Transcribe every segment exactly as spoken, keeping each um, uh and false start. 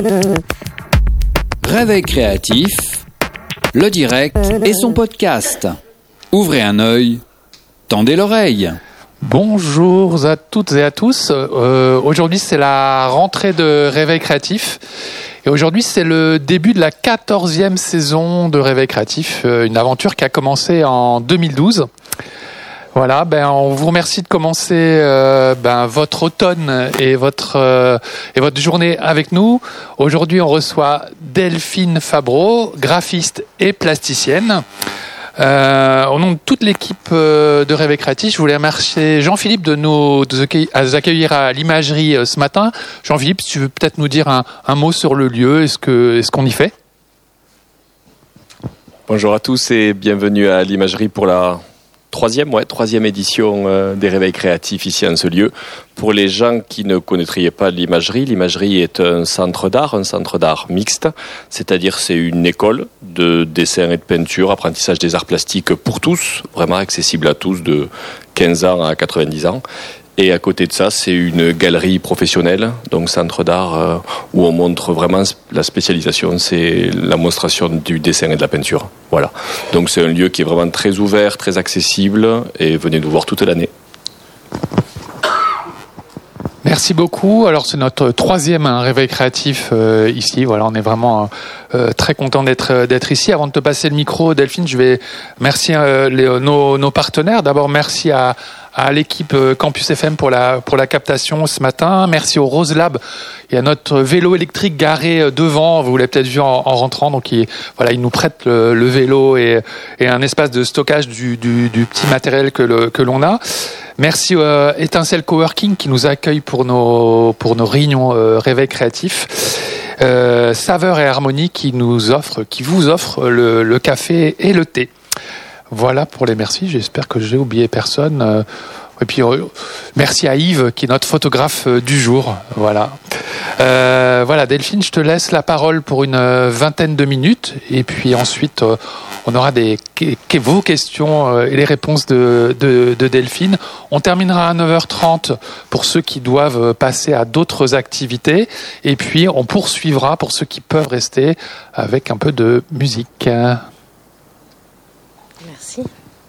Réveil créatif, le direct et son podcast. Ouvrez un œil, tendez l'oreille. Bonjour à toutes et à tous. Euh, aujourd'hui, c'est la rentrée de Réveil créatif. Et aujourd'hui, c'est le début de la quatorzième saison de Réveil créatif, euh, une aventure qui a commencé en deux mille douze. Voilà, ben on vous remercie de commencer euh, ben votre automne et votre euh, et votre journée avec nous. Aujourd'hui, on reçoit Delphine Fabreau, graphiste et plasticienne. Euh, au nom de toute l'équipe euh, de Réveil créatif, je voulais remercier Jean-Philippe de nous, de nous accueillir à l'imagerie euh, ce matin. Jean-Philippe, si tu veux peut-être nous dire un, un mot sur le lieu, est-ce que est-ce qu'on y fait ? Bonjour à tous et bienvenue à l'imagerie pour la Troisième, ouais, troisième édition euh, des Réveils créatifs ici en ce lieu. Pour les gens qui ne connaîtraient pas l'imagerie, l'imagerie est un centre d'art, un centre d'art mixte, c'est-à-dire c'est une école de dessin et de peinture, apprentissage des arts plastiques pour tous, vraiment accessible à tous de quinze ans à quatre-vingt-dix ans. Et à côté de ça, c'est une galerie professionnelle, donc centre d'art, euh, où on montre vraiment la spécialisation, c'est la monstration du dessin et de la peinture. Voilà. Donc c'est un lieu qui est vraiment très ouvert, très accessible, et venez nous voir toute l'année. Merci beaucoup. Alors c'est notre troisième hein, réveil créatif euh, ici. Voilà, on est vraiment euh, très content d'être d'être ici. Avant de te passer le micro, Delphine, je vais merci euh, les, nos, nos partenaires. D'abord, merci à à l'équipe Campus F M pour la pour la captation ce matin. Merci au Rose Lab. Il y a notre vélo électrique garé devant. Vous l'avez peut-être vu en, en rentrant. Donc il, voilà, il nous prête le, le vélo et, et un espace de stockage du, du, du petit matériel que, le, que l'on a. Merci euh, Étincelle Coworking qui nous accueille pour nos pour nos réunions euh, Réveil créatif. Euh, Saveur et Harmonie qui nous offre, qui vous offre le, le café et le thé. Voilà pour les merci. J'espère que j'ai oublié personne. Et puis merci à Yves qui est notre photographe du jour. Voilà. Euh, voilà Delphine, je te laisse la parole pour une vingtaine de minutes et puis ensuite on aura des vos questions et les réponses de, de, de Delphine. On terminera à neuf heures trente pour ceux qui doivent passer à d'autres activités et puis on poursuivra pour ceux qui peuvent rester avec un peu de musique. Merci.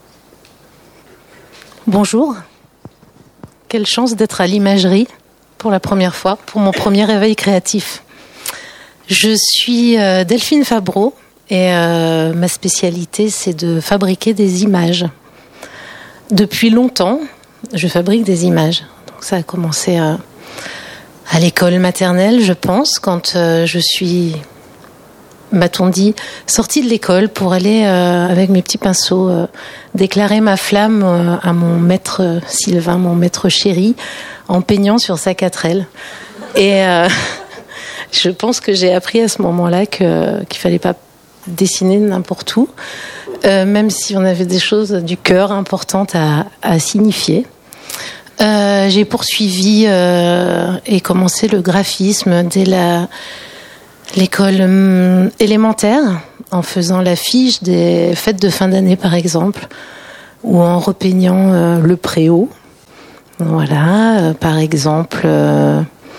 Bonjour. Quelle chance d'être à l'imagerie pour la première fois, pour mon premier réveil créatif. Je suis euh, Delphine Fabreau et euh, ma spécialité, c'est de fabriquer des images. Depuis longtemps, je fabrique des images. Donc ça a commencé à, à l'école maternelle, je pense, quand euh, je suis... m'a-t-on dit, sortie de l'école pour aller, euh, avec mes petits pinceaux, euh, déclarer ma flamme euh, à mon maître euh, Sylvain, mon maître chéri, en peignant sur sa quatrelle. Et euh, je pense que j'ai appris à ce moment-là que, qu'il fallait pas dessiner n'importe où, euh, même si on avait des choses du cœur importantes à, à signifier. Euh, j'ai poursuivi euh, et commencé le graphisme dès la... l'école hum, élémentaire, en faisant l'affiche des fêtes de fin d'année, par exemple, ou en repeignant euh, le préau. Voilà, euh, par exemple. Euh,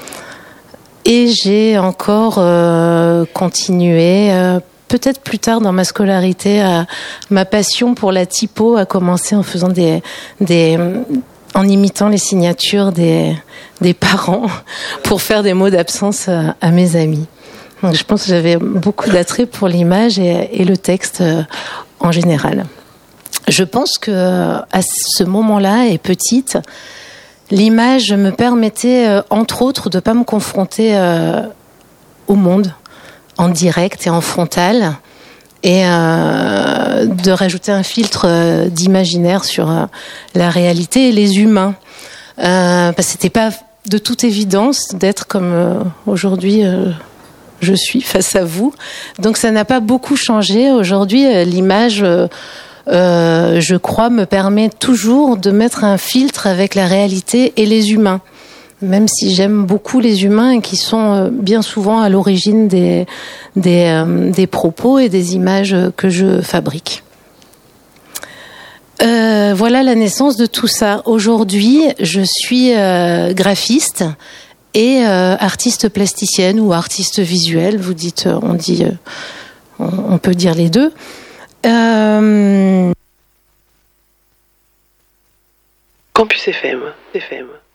et j'ai encore euh, continué, euh, peut-être plus tard dans ma scolarité, à, ma passion pour la typo a commencé en faisant des... des en imitant les signatures des, des parents pour faire des mots d'absence à, à mes amis. Donc, je pense que j'avais beaucoup d'attrait pour l'image et, et le texte euh, en général. Je pense que à ce moment-là, et petite, l'image me permettait, euh, entre autres, de pas me confronter euh, au monde en direct et en frontal, et euh, de rajouter un filtre euh, d'imaginaire sur euh, la réalité et les humains. Euh, parce que c'était pas de toute évidence d'être comme euh, aujourd'hui. Euh, je suis face à vous. Donc ça n'a pas beaucoup changé. Aujourd'hui, l'image, euh, euh, je crois, me permet toujours de mettre un filtre avec la réalité et les humains. Même si j'aime beaucoup les humains qui sont bien souvent à l'origine des, des, euh, des propos et des images que je fabrique. Euh, voilà la naissance de tout ça. Aujourd'hui, je suis euh, graphiste et euh, artiste plasticienne ou artiste visuelle. Vous dites, on dit, on, on peut dire les deux. Euh... Campus F M, F M.